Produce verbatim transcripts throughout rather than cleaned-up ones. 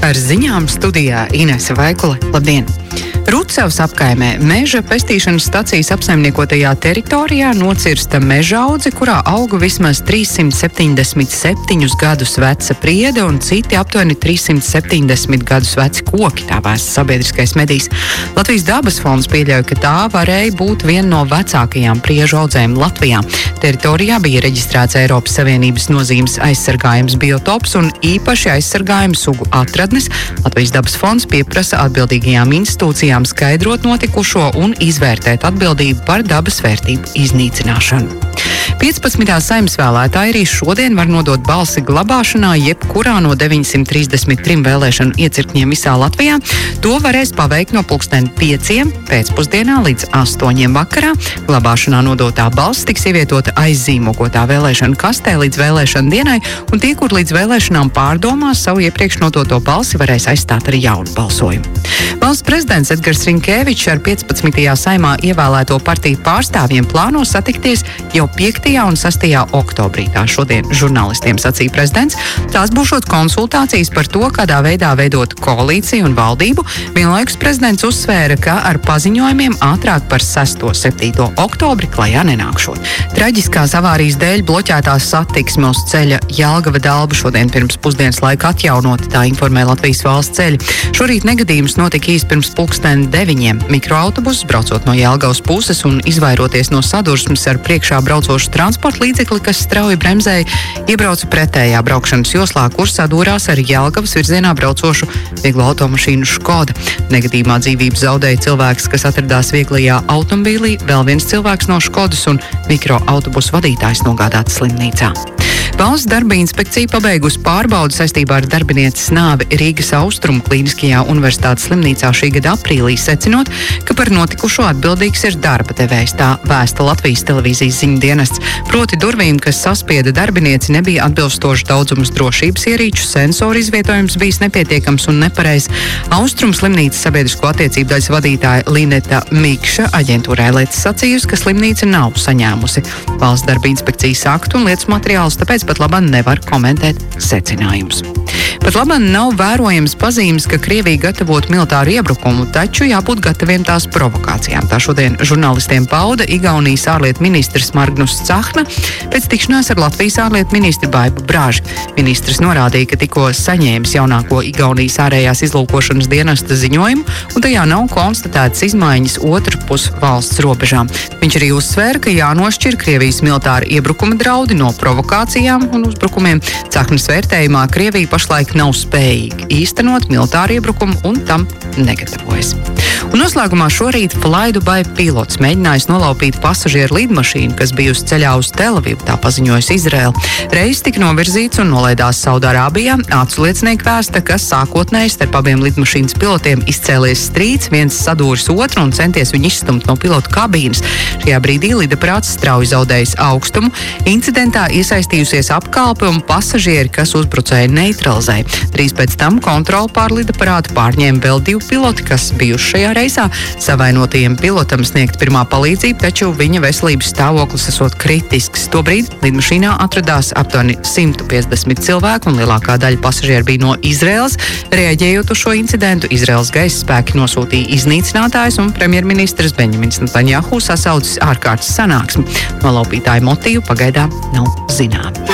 Ar ziņām studijā Inese Vaikule. Labdien! Rucavas apkaimē meža pestīšanas stacijas apsaimniekotajā teritorijā nocirsta mežaudze, kurā auga vismaz trīssimt septiņdesmit septiņus gadus veca priede un citi aptuveni trīssimt septiņdesmit gadus veci koki, tā vēsta sabiedriskais medijs. Latvijas dabas fonds pieļauj, ka tā varēja būt viena no vecākajām priežu audzēm Latvijā. Teritorijā bija reģistrēts Eiropas Savienības nozīmes aizsargājums biotops un īpaši aizsargājuma sugu atradnes. Latvijas dabas fonds pieprasa atbildīgajām institūcijām skaidrot notikušo un izvērtēt atbildību par dabas vērtību iznīcināšanu. piecpadsmitā Saeimas vēlētāji arī šodien var nodot balsi glabāšanā jebkurā no deviņsimt trīsdesmit trim vēlēšanu iecirkņiem visā Latvijā. To varēs paveikt no pulksten pieciem pēcpusdienā līdz astoņiem vakarā. Glabāšanā nodotā balss tiks ievietota aizzīmogotā vēlēšanu kastē līdz vēlēšanu dienai, un tie, kur līdz vēlēšanām pārdomās savu iepriekš nodoto balsi, varēs aizstāt ar jaunu balsojumu. Valsts prezidents Edgars Rinkēvičs ar piecpadsmitajā Saeimā ievēlēto partiju pārstāvjiem plāno satikties jau piektajā un sastajā oktobrī. Tā šodien žurnālistiem sacīja prezidents. Tās būšot konsultācijas par to, kādā veidā veidot koalīciju un valdību. Vienlaikus prezidents uzsvēra, ka ar paziņojumiem ātrāk par sesto septīto oktobri klajā nenākšot. Traģiskās avārijas dēļ bloķētās satiksme uz ceļa Jelgava-Dalba šodien pirms pusdienas laika atjaunota, tā informē Latvijas valsts ceļi. Šorīt negadījums notika īsi pirms pulksten deviņiem. Mikroautobuss, braucot no Jelgavas puses un izvairoties no sadursmes ar priekšā braucošu transporta līdzekli, kas strauji bremzēja, iebrauca pretējā braukšanas joslā, kur sadūrās ar Jelgavas virzienā braucošu vieglo automašīnu Škoda. Negadījumā dzīvību zaudēja cilvēks, kas atradās vieglajā automobīlī, vēl viens cilvēks no Škodas un mikroautobusu vadītājs nogādāts slimnīcā. Valsts darba inspekcija pabeigusi pārbaudi saistībā ar darbinieces nāvi Rīgas Austrumu Klīniskajā universitātes slimnīcā šī gada aprīlī, secinot, ka par notikušo atbildīgs ir darba devējs, tā vēsta Latvijas televīzijas ziņu dienests. Proti durvīm, kas saspieda darbinieci, nebija atbilstoši daudzums drošības ierīču, sensoru izvietojums bijis nepietiekams un nepareizs. Austrumu slimnīcas sabiedrisko attiecību daļas vadītāja Lineta Mikša aģentūrai Lietas sacījusi, ka slimnīca nav saņēmusi valsts darba inspekcijas aktu un lietas materiālus, tāpēc pat labāk nevar komentēt secinājumus. Pat labāk nav vērojams pazīmes, ka Krievija gatavot militāru iebrukumu, taču jābūt gataviem tās provokācijām. Tā šodien žurnālistiem pauda Igaunijas ārlietu ministrs Margnus Cahna pēc tikšanās ar Latvijas ārlietu ministru Baibu Braži. Ministrs norādīja, ka tikko saņēmis jaunāko Igaunijas ārējās izlūkošanas dienesta ziņojumu, un tajā nav konstatētas izmaiņas otrpus valsts robežām. Viņš arī uzsvēra, ka jānošķir Krievijas militāra iebrukuma draudi no provokācijām un uzbrukumiem. Cahnas vērtējumā Krievija pašlaik nav spējīgi īstenot militāru iebrukumu un tam negatavojas. Un noslēgumā šorīt Flydubai pilots mēģinājis nolaupīt pasažieru lidmašīnu, kas bijusi ceļā uz Telavivu, tā paziņojusi Izraela. Reiss tika novirzīts un nolaidās Saudārābijā. Acu liecinieki vēsta, ka sākotnēji starp abiem lidmašīnas pilotiem izcēlies strīds, viens sadūris otru un centies viņu izstumt no pilota kabīnes. Šajā brīdī lidaprāts strauji zaudējis augstumu. Incidentā iesaistījusies apkalpe un pasažieri, kas uzbrucēju neutralizēja. Drīz pēc tam kontroli pār lidaparātu pārņēma vēl divi piloti, kas bijuši šajā reisā. Savainotajiem pilotam sniegt pirmā palīdzība, taču viņa veselības stāvoklis esot kritisks. Tobrīd lidmašīnā atradās aptuveni simt piecdesmit cilvēku un lielākā daļa pasažieru bija no Izraēlas. Reaģējot uz šo incidentu, Izraēlas gaisa spēki nosūtīja iznīcinātājus un premjerministrs Benjamins Netanjahu sasaucis ārkārtas sanāksmi. Nolaupītāju motīvu pagaidām nav zināmi.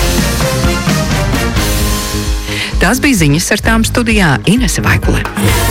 Tās bija ziņas, ar tām studijā Inese Vaikule.